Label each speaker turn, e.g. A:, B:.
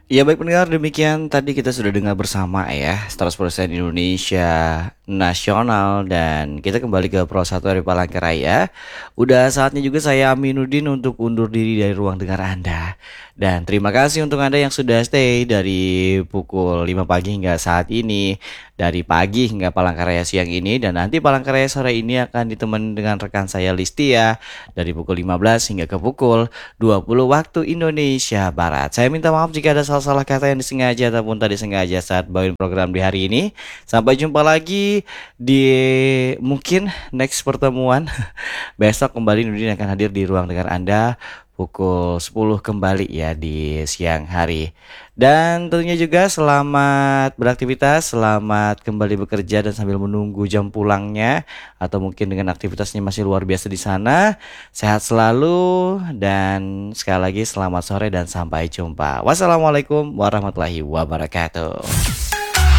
A: Ya baik pendengar, demikian tadi kita sudah dengar bersama ya 100% Indonesia Nasional, dan kita kembali ke Pro 1 dari Palangkaraya. Udah saatnya juga saya Aminuddin untuk undur diri dari ruang dengar Anda. Dan terima kasih untuk Anda yang sudah stay dari pukul 5 pagi hingga saat ini, dari pagi hingga Palangkaraya siang ini, dan nanti Palangkaraya sore ini akan ditemani dengan rekan saya Listia dari pukul 15 hingga ke pukul 20 waktu Indonesia Barat. Saya minta maaf jika ada salah-salah kata yang disengaja ataupun tadi sengaja saat bawain program di hari ini. Sampai jumpa lagi di mungkin next pertemuan. Besok kembali Nudin akan hadir di ruang dengar Anda pukul 10 kembali ya di siang hari. Dan tentunya juga selamat beraktivitas, selamat kembali bekerja dan sambil menunggu jam pulangnya, atau mungkin dengan aktivitasnya masih luar biasa di sana. Sehat selalu dan sekali lagi selamat sore dan sampai jumpa. Wassalamualaikum warahmatullahi wabarakatuh.